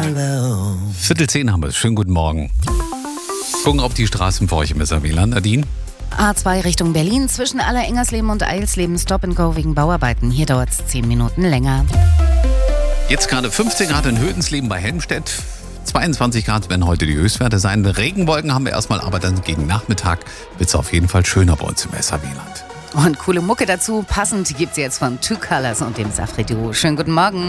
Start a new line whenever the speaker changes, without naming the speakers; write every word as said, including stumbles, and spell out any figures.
Hallo.
Viertel zehn haben wir es. Schönen guten Morgen. Gucken auf die Straßen für euch im S R W-Land. Nadine?
A zwei Richtung Berlin, zwischen Allerengersleben und Eilsleben Stop and Go wegen Bauarbeiten. Hier dauert es zehn Minuten länger.
Jetzt gerade fünfzehn Grad in Hödensleben bei Helmstedt. zweiundzwanzig Grad werden heute die Höchstwerte sein. Regenwolken haben wir erstmal, aber dann gegen Nachmittag wird es auf jeden Fall schöner bei uns im S R W-Land.
Und coole Mucke dazu, passend gibt's jetzt von Two Colors und dem Safri Duo. Schönen guten Morgen.